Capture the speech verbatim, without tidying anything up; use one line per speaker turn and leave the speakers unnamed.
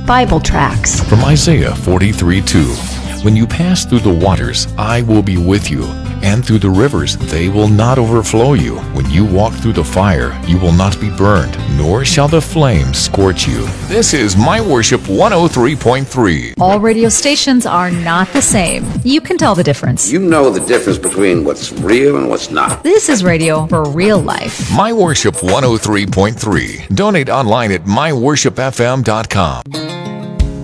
Bible tracts.
From Isaiah forty-three two. When you pass through the waters, I will be with you, and through the rivers, they will not overflow you. When you walk through the fire, you will not be burned, nor shall the flames scorch you. This is My Worship one oh three point three.
All radio stations are not the same. You can tell the difference.
You know the difference between what's real and what's not.
This is radio for real life.
My Worship one oh three point three. Donate online at my worship f m dot com.